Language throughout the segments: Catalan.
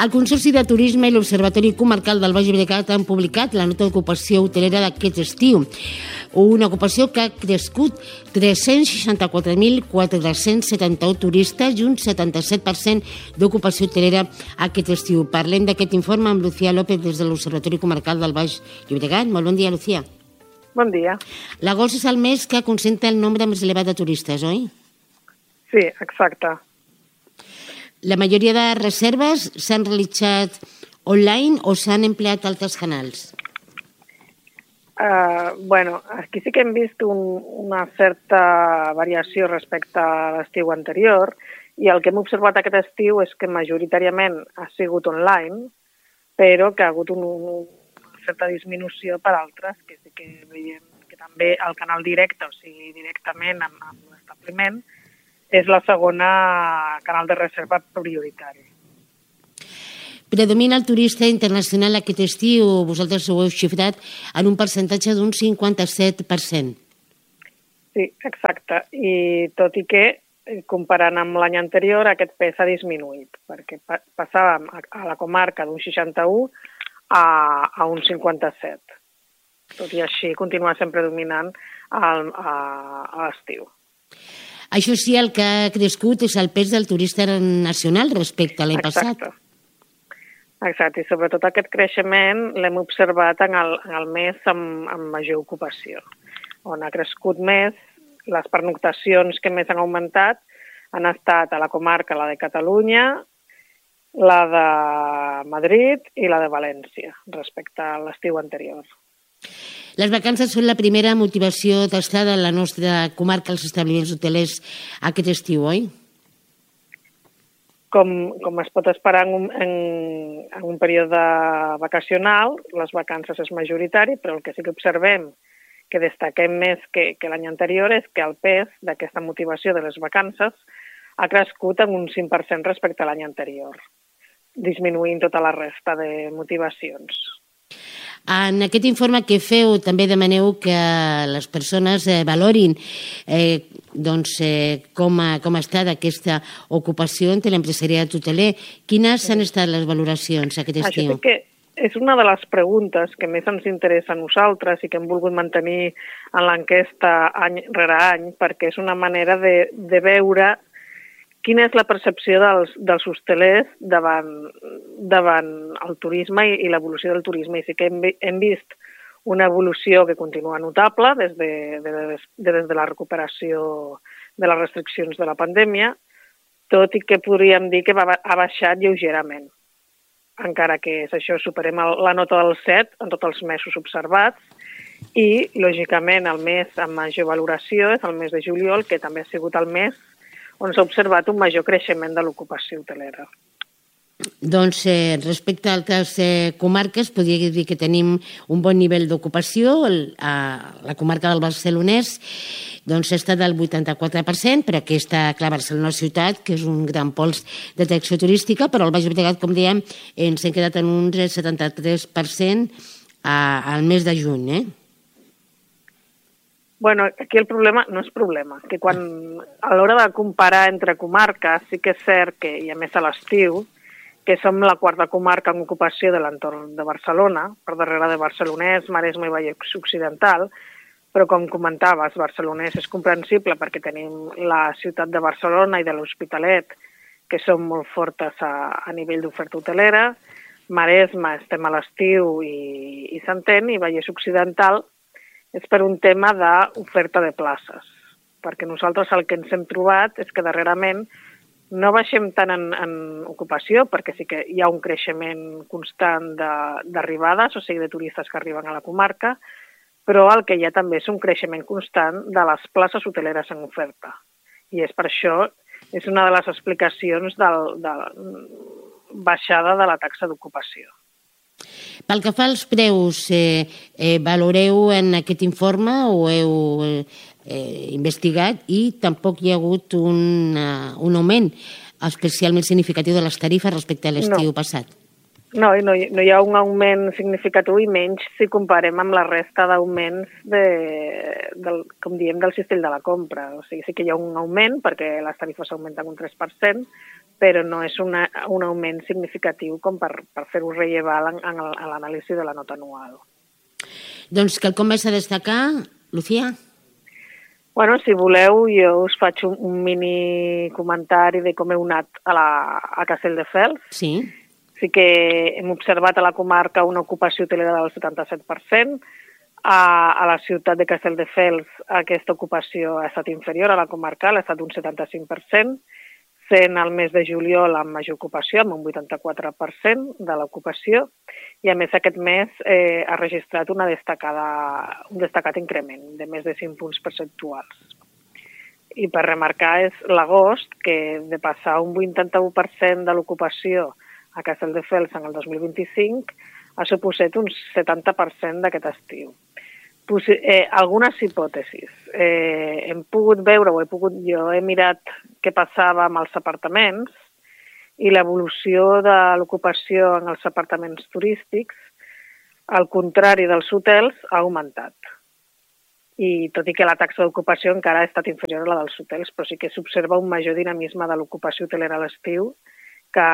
El Consorci de Turisme i l'Observatori Comarcal del Baix Llobregat han publicat la nota d'ocupació hotelera d'aquest estiu. Una ocupació que ha crescut 364.471 turistes i un 77% d'ocupació hotelera aquest estiu. Parlem d'aquest informe amb Lucía López des de l'Observatori Comarcal del Baix Llobregat. Molt bon dia, Lucía. Bon dia. L'agost és el mes que concentra el nombre més elevat de turistes, oi? Sí, exacte. La majoria de reserves s'han realitzat online o s'han empleat altres canals? Aquí sí que hem vist una certa variació respecte a l'estiu anterior i el que hem observat aquest estiu és que majoritàriament ha sigut online, però que ha hagut una certa disminució per altres, que sí que veiem que també el canal directe, o sigui, directament amb l'establiment, és la segona canal de reserva prioritari. Predomina el turista internacional aquest estiu, vosaltres ho heu xifrat en un percentatge d'un 57%. Sí, exacte. I tot i que, comparant amb l'any anterior, aquest pes ha disminuït, perquè passàvem a la comarca d'un 61 a un 57. Tot i així, continua sempre dominant a l'estiu. Això sí, el que ha crescut és el pes del turista nacional respecte a l'any passat. Exacte, i sobretot aquest creixement l'hem observat en el mes amb major ocupació, on ha crescut més. Les pernoctacions que més han augmentat han estat a la comarca, la de Catalunya, la de Madrid i la de València, respecte a l'estiu anterior. Les vacances són la primera motivació d'estada a la nostra comarca, als establiments hotelers, aquest estiu, oi? Com es pot esperar en un període vacacional, les vacances és majoritari, però el que sí que observem, que destaquem més que l'any anterior, és que el pes d'aquesta motivació de les vacances ha crescut en un 5% respecte a l'any anterior, disminuint tota la resta de motivacions. En aquest informe que feu també demaneu que les persones valorin com ha estat aquesta ocupació entre l'empresariat hoteler. Quines han estat les valoracions aquest estiu? Això sí que és una de les preguntes que més ens interessa a nosaltres i que hem volgut mantenir en l'enquesta any rere any, perquè és una manera de veure quina és la percepció dels hostelers davant el turisme i l'evolució del turisme. I sí que hem vist una evolució que continua notable des de la recuperació de les restriccions de la pandèmia, tot i que podríem dir que ha baixat lleugerament. Encara que és això, superem la nota del 7 en tots els mesos observats i, lògicament, el mes amb major valoració és el mes de juliol, que també ha sigut el mes on s'ha observat un major creixement de l'ocupació hotelera. Doncs respecte a altres comarques, podria dir que tenim un bon nivell d'ocupació. A la comarca del Barcelonès està del 84%, però aquesta, clar, Barcelona ciutat, que és un gran pols d'atracció turística, però al Baix Llobregat, com dèiem, ens hem quedat en un 73% al mes de juny, Bueno, aquí el problema no és problema, que a l'hora de comparar entre comarques sí que és cert que, i a més a l'estiu, que som la quarta comarca en ocupació de l'entorn de Barcelona, per darrere de Barcelonès, Maresme i Vallès Occidental, però com comentaves, Barcelonès és comprensible perquè tenim la ciutat de Barcelona i de l'Hospitalet, que són molt fortes a nivell d'oferta hotelera, Maresme estem a l'estiu i s'entén, i Vallès Occidental és per un tema d'oferta de places, perquè nosaltres el que ens hem trobat és que darrerament no baixem tant en ocupació, perquè sí que hi ha un creixement constant d'arribades, o sigui, de turistes que arriben a la comarca, però el que hi ha també és un creixement constant de les places hoteleres en oferta. I és per això, és una de les explicacions de la baixada de la taxa d'ocupació. Pel que fa als preus, valoreu en aquest informe o heu investigat i tampoc hi ha hagut un augment especialment significatiu de les tarifes respecte a l'estiu passat? No hi ha un augment significatiu i menys si comparem amb la resta d'augments com diem, del cistell de la compra. O sigui, sí que hi ha un augment perquè les tarifes augmenten un 3%, però no és un augment significatiu com per fer-ho rellevant en l'anàlisi de la nota anual. Doncs quelcom més a destacar, Lucía? Bueno, si voleu, jo us faig un mini comentari de com heu anat a Castelldefels. Sí. Sí que hem observat a la comarca una ocupació hotelera del 77%. A la ciutat de Castelldefels aquesta ocupació ha estat inferior a la comarcal, ha estat un 75%, sent el mes de juliol amb major ocupació, amb un 84% de l'ocupació, i a més aquest mes ha registrat un destacat increment de més de 5 punts percentuals. I per remarcar és l'agost, que de passar un 81% de l'ocupació a Castelldefels en el 2025 ha suposat un 70% d'aquest estiu. Algunes hipòtesis. Hem pogut veure, jo he mirat què passava amb els apartaments i l'evolució de l'ocupació en els apartaments turístics, al contrari dels hotels, ha augmentat. I tot i que la taxa d'ocupació encara ha estat inferior a la dels hotels, però sí que s'observa un major dinamisme de l'ocupació hotelera a l'estiu que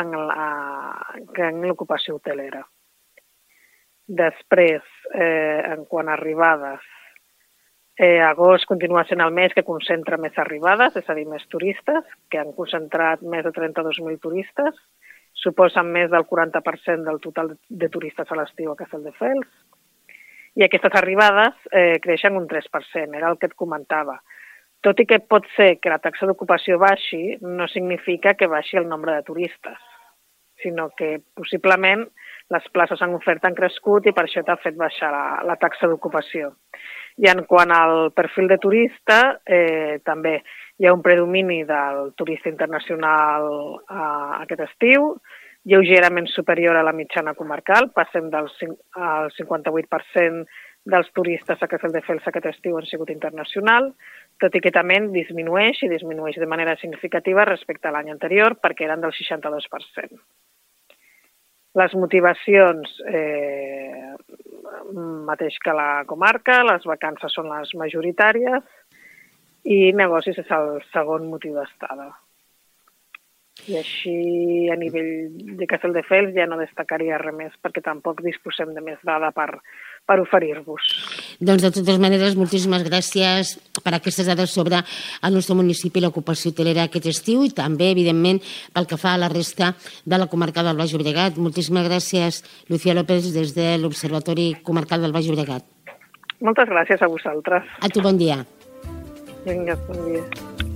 en l'ocupació hotelera. Després, en quant a arribades, agost continua sent el mes que concentra més arribades, és a dir, més turistes, que han concentrat més de 32.000 turistes, suposen més del 40% del total de turistes a l'estiu a Castelldefels, i aquestes arribades creixen un 3%, era el que et comentava. Tot i que pot ser que la taxa d'ocupació baixi, no significa que baixi el nombre de turistes, sinó que possiblement les places en oferta han crescut i per això t'ha fet baixar la taxa d'ocupació. I en quant al perfil de turista, també hi ha un predomini del turista internacional aquest estiu, lleugerament superior a la mitjana comarcal, passem al 58% dels turistes a Castelldefels aquest estiu han sigut internacional, tot i que també disminueix de manera significativa respecte a l'any anterior, perquè eren del 62%. Les motivacions, mateix que la comarca, les vacances són les majoritàries i negocis és el segon motiu d'estada. I així, a nivell de Castelldefels, ja no destacaria res més, perquè tampoc disposem de més dada per oferir-vos. Doncs, de totes maneres, moltíssimes gràcies per aquestes dades sobre el nostre municipi i l'ocupació hotelera aquest estiu i també, evidentment, pel que fa a la resta de la comarca del Baix Llobregat. Moltíssimes gràcies, Lucía López, des de l'Observatori Comarcal del Baix Llobregat. Moltes gràcies a vosaltres. A tu, bon dia. Vinga, bon dia.